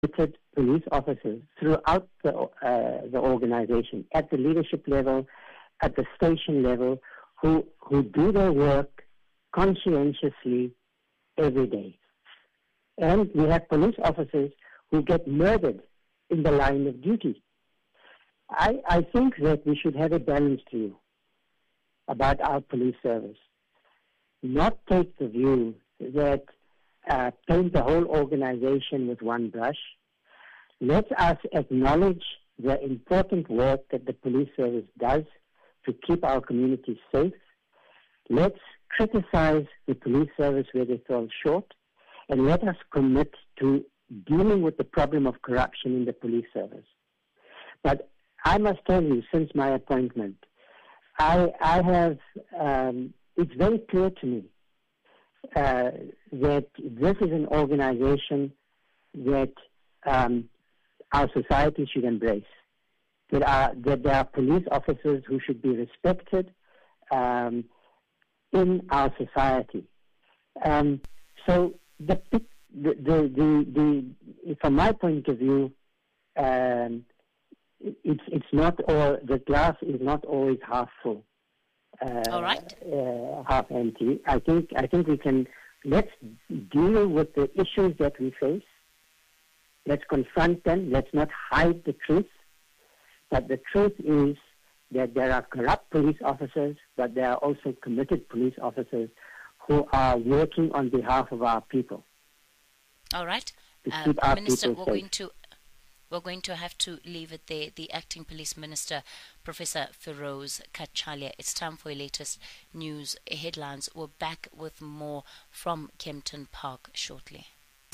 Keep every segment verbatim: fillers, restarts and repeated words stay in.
police officers throughout the, uh, the organization, at the leadership level, at the station level, who, who do their work conscientiously every day. And we have police officers who get murdered in the line of duty. I, I think that we should have a balanced view about our police service. Not take the view that uh, paint the whole organization with one brush. Let us acknowledge the important work that the police service does to keep our communities safe. Let's criticize the police service where they fall short, and let us commit to dealing with the problem of corruption in the police service. But I must tell you, since my appointment, I, I have, um, it's very clear to me uh, that this is an organization that um, our society should embrace. That, are, that there are police officers who should be respected um, in our society. Um, so the, the, the, the, the, from my point of view, um, it's it's not all, the glass is not always half full. Uh, all right. Uh, half empty. I think I think we can let's deal with the issues that we face. Let's confront them. Let's not hide the truth. But the truth is that there are corrupt police officers, but there are also committed police officers who are working on behalf of our people. All right. To uh, keep our Minister, people we're safe. going to we're going to have to leave it there. The Acting Police Minister, Professor Feroz Khatchaliya. It's time for your latest news headlines. We're back with more from Kempton Park shortly.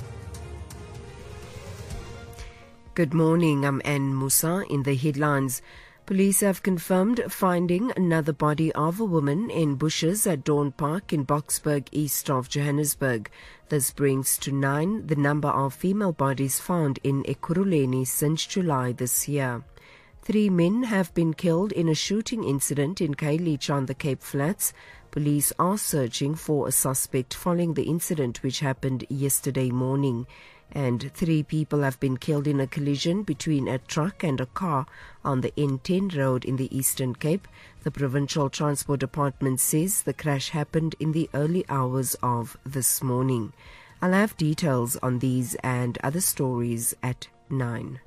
Good morning, I'm Ann Musa. In the headlines, police have confirmed finding another body of a woman in bushes at Dawn Park in Boksburg, east of Johannesburg. This brings to nine the number of female bodies found in Ekurhuleni since July this year. Three men have been killed in a shooting incident in Khayelitsha on the Cape Flats. Police are searching for a suspect following the incident which happened yesterday morning. And three people have been killed in a collision between a truck and a car on the N ten road in the Eastern Cape. The Provincial Transport Department says the crash happened in the early hours of this morning. I'll have details on these and other stories at nine.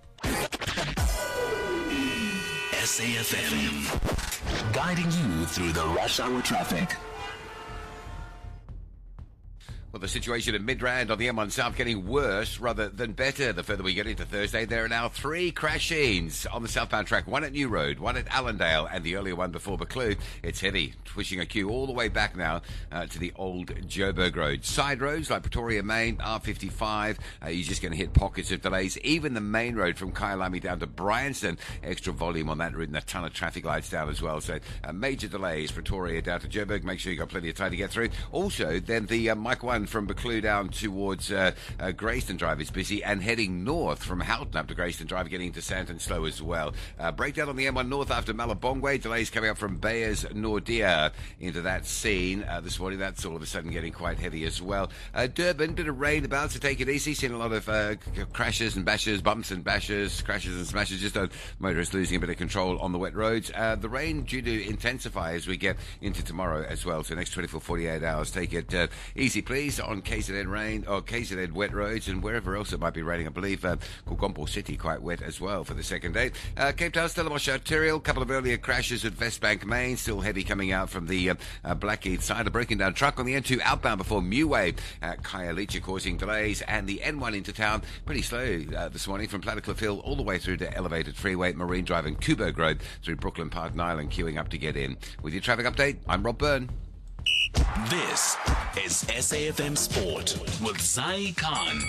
S A F M, guiding you through the rush hour traffic. Well, the situation at Midrand on the M one South getting worse rather than better. The further we get into Thursday, there are now three crash scenes on the southbound track. One at New Road, one at Allendale, and the earlier one before Buccleuch. It's heavy, pushing a queue all the way back now uh, to the old Joburg Road. Side roads like Pretoria Main, R fifty-five, uh, you're just going to hit pockets of delays. Even the main road from Kyalami down to Bryanston, extra volume on that route and a ton of traffic lights down as well. So uh, major delays, Pretoria down to Joburg. Make sure you've got plenty of time to get through. Also, then the uh, Mike one from Buccleuch down towards uh, uh, Grayston Drive is busy, and heading north from Houghton up to Grayston Drive, getting into Sandton slow as well. Uh, breakdown on the M one North after Malabongwe. Delays coming up from Bayers Nordia into that scene uh, this morning. That's all of a sudden getting quite heavy as well. Uh, Durban, bit of rain about, so take it easy. Seen a lot of uh, crashes and bashes, bumps and bashes, crashes and smashes. Just a motorist losing a bit of control on the wet roads. Uh, the rain due to intensify as we get into tomorrow as well. So next twenty-four, forty-eight hours. Take it uh, easy, please, on K Z N rain, or K Z N wet roads, and wherever else it might be raining. I believe uh, Kugompo City quite wet as well for the second day. Uh, Cape Town, Stellenbosch arterial, couple of earlier crashes at Westbank Main, still heavy coming out from the uh, uh, Blackheath side. A broken down truck on the N two outbound before Meway at Khayelitsha causing delays, and the N one into town pretty slow uh, this morning from Plattekloof Hill all the way through to Elevated Freeway, Marine Drive and Kuberg Road through Brooklyn Park and Island, queuing up to get in. With your traffic update, I'm Rob Byrne. This is S A F M Sport with Zai Khan.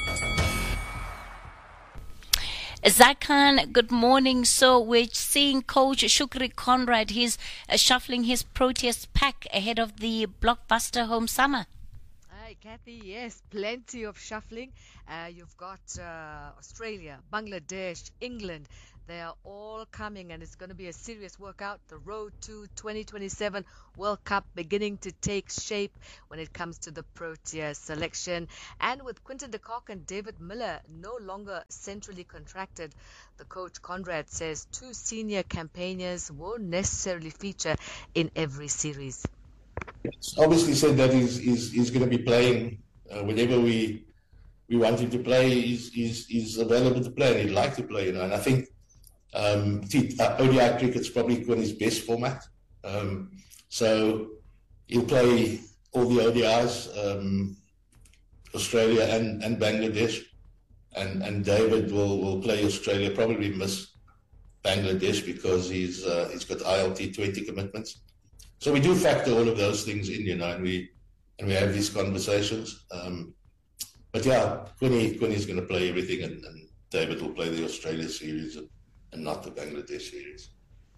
Zai Khan, good morning. So we're seeing Coach Shukri Conrad. He's uh, shuffling his Proteas pack ahead of the blockbuster home summer. Hey, Kathy. Yes, plenty of shuffling. Uh, you've got uh, Australia, Bangladesh, England. They are all coming, and it's going to be a serious workout. The road to twenty twenty-seven World Cup beginning to take shape when it comes to the Protea selection. And with Quinton de Kock and David Miller no longer centrally contracted, the coach Conrad says two senior campaigners won't necessarily feature in every series. It's obviously said that he's, he's, he's going to be playing uh, whenever we we want him to play. He's, he's, he's available to play, and he'd like to play. You know, and I think um, uh, O D I cricket's probably Quinny's best format. Um, so he'll play all the O D Is, um, Australia and, and Bangladesh, and, and David will, will play Australia. Probably miss Bangladesh because he's uh, he's got I L T twenty commitments. So we do factor all of those things in, you know, and we and we have these conversations. Um, but yeah, Quinny Quinny's going to play everything, and, and David will play the Australia series and, and not the Bangladesh series.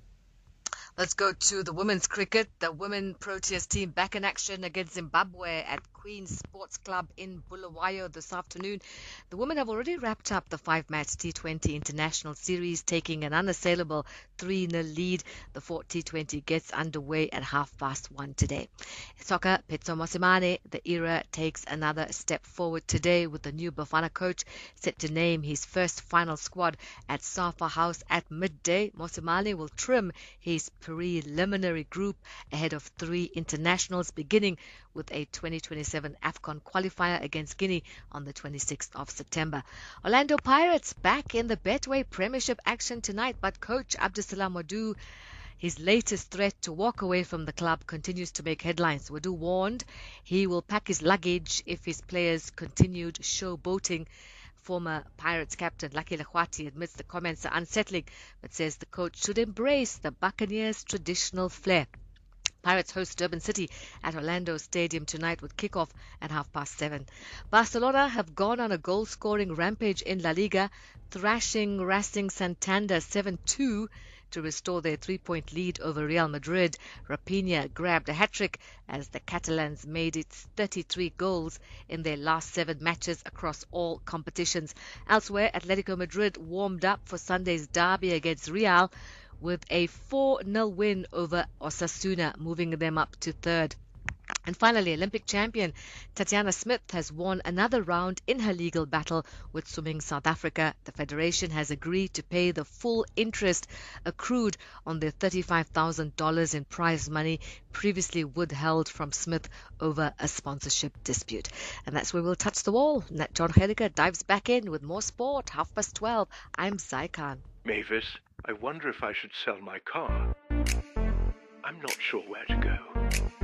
Let's go to the women's cricket. The women Proteas team back in action against Zimbabwe at Queen's Sports Club in Bulawayo this afternoon. The women have already wrapped up the five-match T twenty International Series, taking an unassailable three nil lead. The fourth T twenty gets underway at half past one today. Soccer, Pitso Mosimane, the era takes another step forward today with the new Bafana coach set to name his first final squad at Safa House at midday. Mosimane will trim his preliminary group ahead of three internationals, beginning with a twenty twenty-seven AFCON qualifier against Guinea on the twenty-sixth of September. Orlando Pirates back in the Betway Premiership action tonight, but coach Abdusalam Wadu, his latest threat to walk away from the club, continues to make headlines. Wadu warned he will pack his luggage if his players continued showboating. Former Pirates captain Lucky Lekhwati admits the comments are unsettling, but says the coach should embrace the Buccaneers' traditional flair. Pirates host Durban City at Orlando Stadium tonight with kickoff at half past seven. Barcelona have gone on a goal-scoring rampage in La Liga, thrashing Racing Santander seven two to restore their three-point lead over Real Madrid. Rafinha grabbed a hat-trick as the Catalans made it thirty-three goals in their last seven matches across all competitions. Elsewhere, Atletico Madrid warmed up for Sunday's derby against Real with a four nil win over Osasuna, moving them up to third. And finally, Olympic champion Tatiana Smith has won another round in her legal battle with Swimming South Africa. The federation has agreed to pay the full interest accrued on the thirty-five thousand dollars in prize money previously withheld from Smith over a sponsorship dispute. And that's where we'll touch the wall. John Heliger dives back in with more sport. Half past twelve. I'm Zaikan. Mavis, I wonder if I should sell my car. I'm not sure where to go.